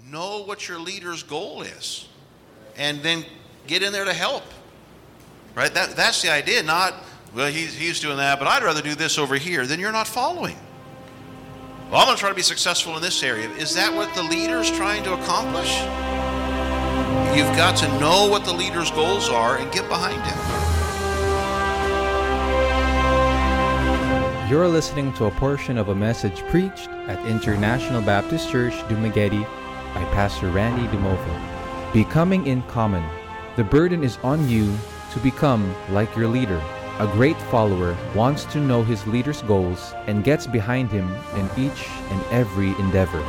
know what your leader's goal is, and then get in there to help. Right? That's the idea. Not, well, he's doing that, but I'd rather do this over here. Then you're not following. Well, I'm going to try to be successful in this area. Is that what the leader's trying to accomplish? You've got to know what the leader's goals are and get behind him. You're listening to a portion of a message preached at International Baptist Church, Dumaguete by Pastor Randy Dumovo. Becoming in common. The burden is on you to become like your leader. A great follower wants to know his leader's goals and gets behind him in each and every endeavor.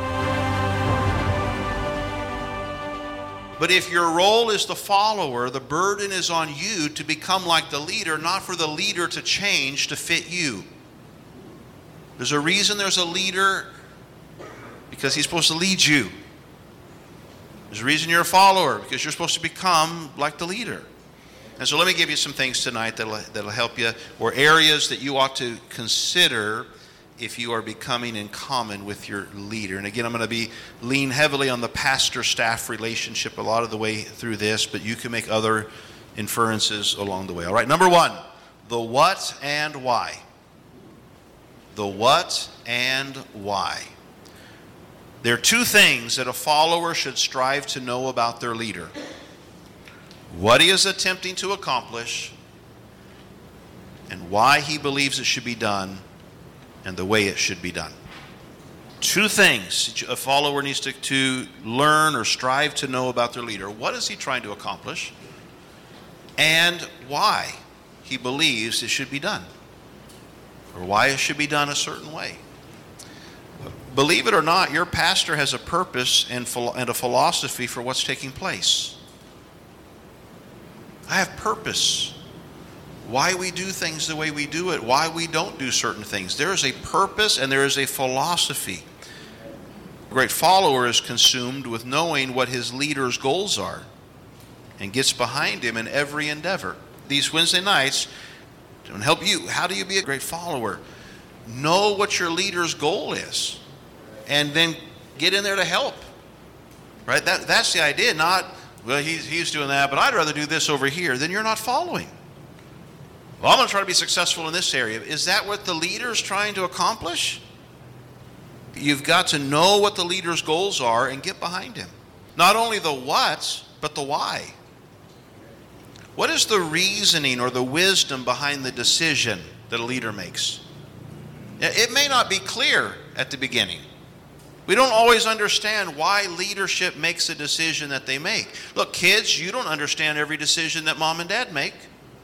But if your role is the follower, the burden is on you to become like the leader, not for the leader to change to fit you. There's a reason there's a leader, because he's supposed to lead you. There's a reason you're a follower, because you're supposed to become like the leader. And so let me give you some things tonight that'll help you, or areas that you ought to consider if you are becoming in common with your leader. And again, I'm going to lean heavily on the pastor-staff relationship a lot of the way through this, but you can make other inferences along the way. All right, number one, the what and why. The what and why. There are two things that a follower should strive to know about their leader. What he is attempting to accomplish, and why he believes it should be done, and the way it should be done. Two things a follower needs to learn or strive to know about their leader. What is he trying to accomplish? And why he believes it should be done. Or why it should be done a certain way. Believe it or not, your pastor has a purpose and a philosophy for what's taking place. I have purpose. Why we do things the way we do it, why we don't do certain things. There is a purpose and there is a philosophy. A great follower is consumed with knowing what his leader's goals are and gets behind him in every endeavor. These Wednesday nights don't help you. How do you be a great follower? Know what your leader's goal is and then get in there to help. Right? That's the idea. Not, well, he's doing that, but I'd rather do this over here. Then you're not following. Well, I'm going to try to be successful in this area. Is that what the leader's trying to accomplish? You've got to know what the leader's goals are and get behind him. Not only the what, but the why. What is the reasoning or the wisdom behind the decision that a leader makes? It may not be clear at the beginning. We don't always understand why leadership makes a decision that they make. Look, kids, you don't understand every decision that mom and dad make.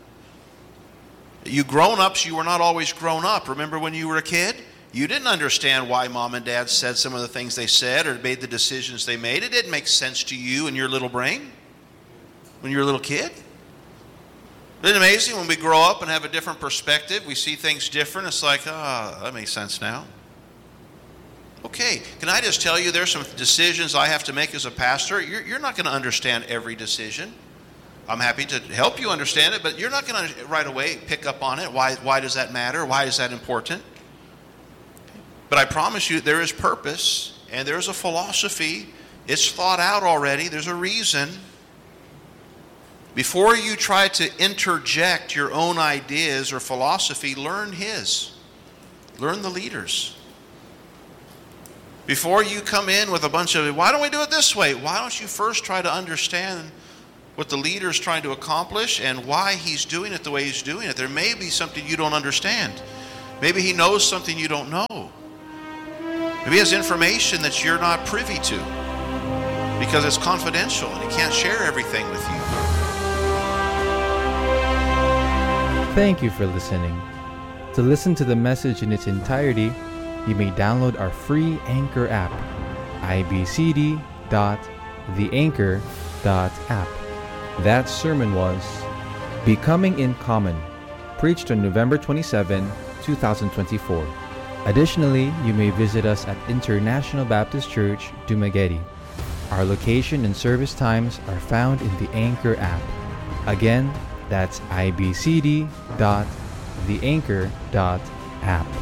You grown-ups, you were not always grown up. Remember when you were a kid? You didn't understand why mom and dad said some of the things they said or made the decisions they made. It didn't make sense to you in your little brain when you were a little kid. Isn't it amazing when we grow up and have a different perspective? We see things different. It's like, that makes sense now. Okay, can I just tell you there's some decisions I have to make as a pastor? You're not going to understand every decision. I'm happy to help you understand it, but you're not going to right away pick up on it. Why does that matter? Why is that important? But I promise you there is purpose and there's a philosophy. It's thought out already. There's a reason. Before you try to interject your own ideas or philosophy, learn his. Learn the leaders. Before you come in with a bunch of, why don't we do it this way? Why don't you first try to understand what the leader is trying to accomplish and why he's doing it the way he's doing it? There may be something you don't understand. Maybe he knows something you don't know. Maybe he has information that you're not privy to because it's confidential and he can't share everything with you. Thank you for listening. To listen to the message in its entirety, you may download our free Anchor app, ibcd.theanchor.app. That sermon was Becoming in Common, preached on November 27, 2024. Additionally, you may visit us at International Baptist Church, Dumaguete. Our location and service times are found in the Anchor app. Again, that's ibcd.theanchor.app.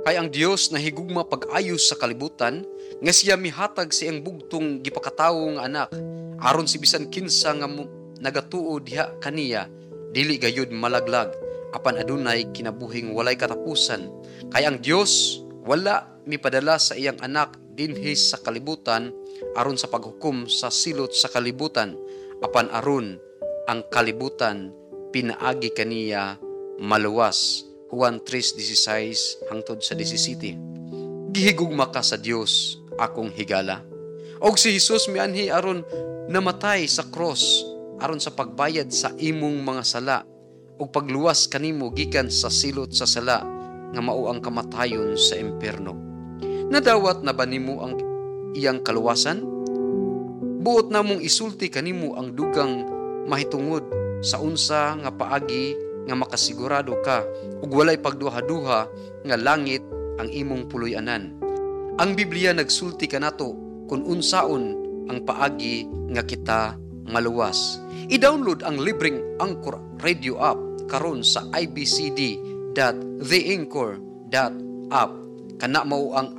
Kay ang Dios nahigugma pag-ayos sa kalibutan, nga siya mihatag sa iyang bugtong gipakatawo nga anak, aron si bisan kinsa nga nagatuo diha kaniya, dili gayud malaglag, apan adunay kinabuhing walay katapusan. Kay ang Dios wala mipadala sa iyang anak dinhi sa kalibutan aron sa paghukom sa silot sa kalibutan, apan aron ang kalibutan pinaagi kaniya maluwas. Juan 3:16 hangtod sa 17. Gihigugma ka sa Dios, akong higala. Og si Jesus mianhi aron namatay sa cross aron sa pagbayad sa imong mga sala ug pagluwas kanimo gikan sa silot sa sala nga mao ang kamatayon sa impierno. Nadawat na ba nimo ang iyang kaluwasan? Buot namong isulti kanimo ang dugang mahitungod sa unsa nga paagi nga makasigurado ka ug walay pagduha-duha nga langit ang imong puloy-anan. Ang Biblia nagsulti kanato kung unsaon ang paagi nga kita maluwas. I-download ang libreng Anchor Radio app karon sa ibcd.theanchor.app. Kana mao ang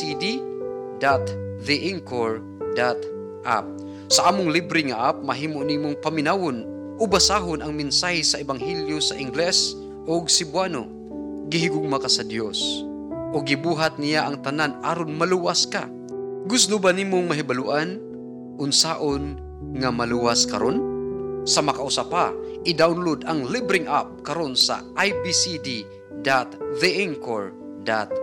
ibcd.theanchor.app. Sa among libre nga app mahimo nimong paminawon o basahon ang mensahe sa Ebanghelyo sa Ingles o Cebuano. Gihigugma ka sa Dios o gibuhat niya ang tanan aron maluwas ka. Gusto ba nimong mahibaluan unsaon nga maluwas karon? Sa makausapa, i-download ang libreng app karon sa ibcd.theanchor.app.